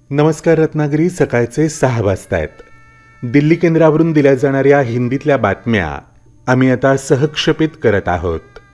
नमस्कार रत्नागिरी. सकाळचे 6 वाजतायत. दिल्ली केंद्रावरून दिल्या जाणाऱ्या हिंदीतल्या बातम्या आम्ही आता सहक्षेपित करत आहोत.